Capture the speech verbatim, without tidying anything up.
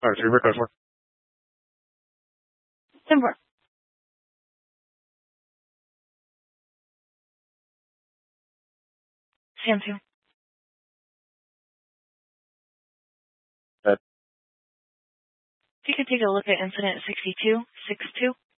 Alright, so your record for Timber. Sam two. that If you could take a look at incident sixty-two, six two.